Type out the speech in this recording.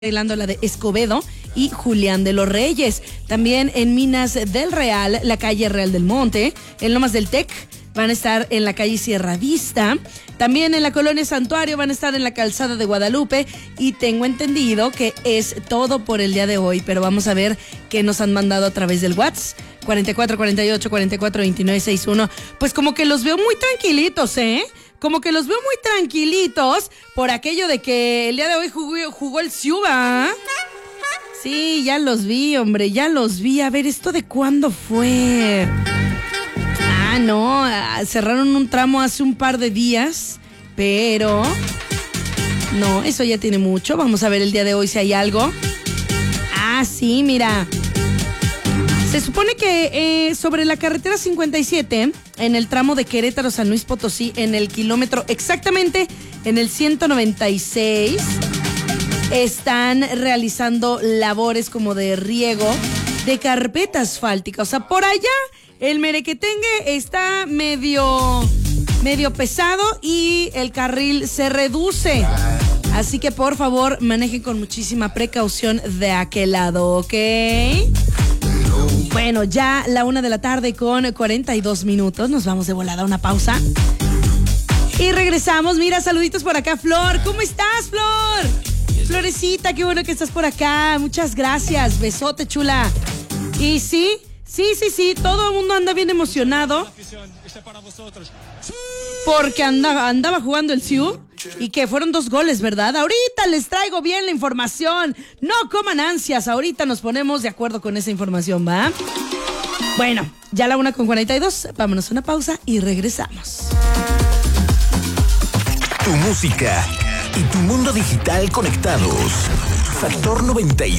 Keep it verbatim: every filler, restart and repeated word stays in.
arreglando la de Escobedo y Julián de los Reyes. También en Minas del Real, la calle Real del Monte, en Lomas del Tec van a estar en la calle Sierra Vista. También en la colonia Santuario van a estar en la calzada de Guadalupe. Y tengo entendido que es todo por el día de hoy, pero vamos a ver qué nos han mandado a través del WhatsApp. cuarenta y cuatro, cuarenta y ocho, cuarenta y cuatro, veintinueve, sesenta y uno. Pues como que los veo muy tranquilitos, ¿eh? Como que los veo muy tranquilitos por aquello de que el día de hoy jugó, jugó el Ciuba. Sí, ya los vi, hombre, ya los vi. A ver, ¿esto de cuándo fue? Ah, no, cerraron un tramo hace un par de días, pero... No, eso ya tiene mucho. Vamos a ver el día de hoy si hay algo. Ah, sí, mira... Se supone que eh, sobre la carretera cincuenta y siete, en el tramo de Querétaro San Luis Potosí, en el kilómetro exactamente en el ciento noventa y seis, están realizando labores como de riego de carpeta asfáltica. O sea, por allá el merequetengue está medio, medio pesado y el carril se reduce. Así que por favor manejen con muchísima precaución de aquel lado, ¿ok? Bueno, ya la una de la tarde con cuarenta y dos minutos. Nos vamos de volada a una pausa. Y regresamos. Mira, saluditos por acá, Flor. ¿Cómo estás, Flor? Florecita, qué bueno que estás por acá. Muchas gracias. Besote, chula. Y sí, sí, sí, sí. Todo el mundo anda bien emocionado. Porque andaba, andaba jugando el C I U. Y que fueron dos goles, ¿verdad? Ahorita les traigo bien la información. No coman ansias. Ahorita nos ponemos de acuerdo con esa información, ¿va? Bueno, ya la una con cuarenta y dos. Vámonos a una pausa y regresamos. Tu música y tu mundo digital conectados. Factor noventa y